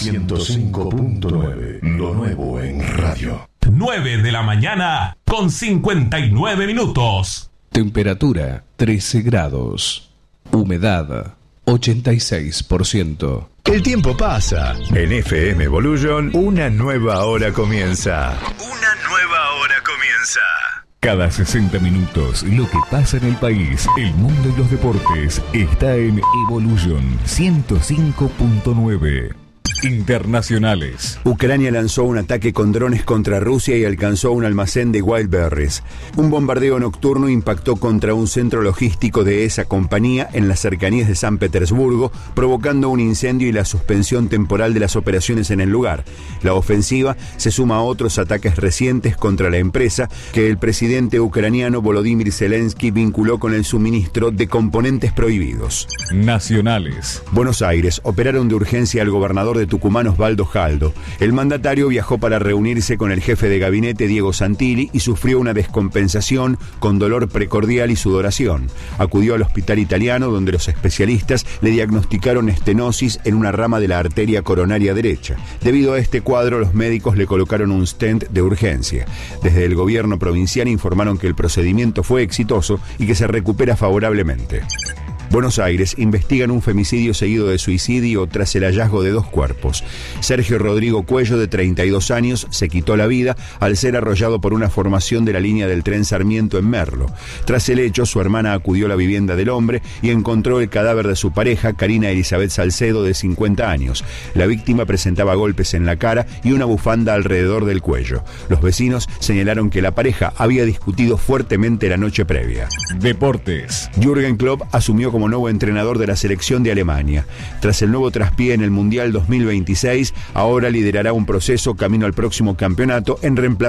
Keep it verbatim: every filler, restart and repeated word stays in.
ciento cinco punto nueve, lo nuevo en radio. nueve de la mañana con cincuenta y nueve minutos. Temperatura trece grados. Humedad ochenta y seis por ciento. El tiempo pasa. En F M Evolution, una nueva hora comienza. Una nueva hora comienza. Cada sesenta minutos, lo que pasa en el país, el mundo y los deportes, está en Evolution ciento cinco punto nueve. Internacionales. Ucrania lanzó un ataque con drones contra Rusia y alcanzó un almacén de Wildberries. Un bombardeo nocturno impactó contra un centro logístico de esa compañía en las cercanías de San Petersburgo, provocando un incendio y la suspensión temporal de las operaciones en el lugar. La ofensiva se suma a otros ataques recientes contra la empresa que el presidente ucraniano Volodymyr Zelensky vinculó con el suministro de componentes prohibidos. Nacionales. Buenos Aires. Operaron de urgencia al gobernador de Tucumán, Osvaldo Jaldo. El mandatario viajó para reunirse con el jefe de gabinete, Diego Santilli, y sufrió una descompensación con dolor precordial y sudoración. Acudió al hospital italiano, donde los especialistas le diagnosticaron estenosis en una rama de la arteria coronaria derecha. Debido a este cuadro, los médicos le colocaron un stent de urgencia. Desde el gobierno provincial informaron que el procedimiento fue exitoso y que se recupera favorablemente. Buenos Aires. Investigan un femicidio seguido de suicidio tras el hallazgo de dos cuerpos. Sergio Rodrigo Cuello, de treinta y dos años, se quitó la vida al ser arrollado por una formación de la línea del tren Sarmiento en Merlo. Tras el hecho, su hermana acudió a la vivienda del hombre y encontró el cadáver de su pareja, Karina Elizabeth Salcedo, de cincuenta años. La víctima presentaba golpes en la cara y una bufanda alrededor del cuello. Los vecinos señalaron que la pareja había discutido fuertemente la noche previa. Deportes. Jürgen Klopp asumió como como nuevo entrenador de la selección de Alemania. Tras el nuevo traspié en el Mundial dos mil veintiséis, ahora liderará un proceso camino al próximo campeonato en reemplazo